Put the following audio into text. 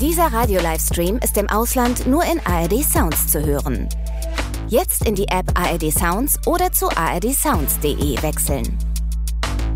Dieser Radio-Livestream ist im Ausland nur in ARD Sounds zu hören. Jetzt in die App ARD Sounds oder zu ardsounds.de wechseln.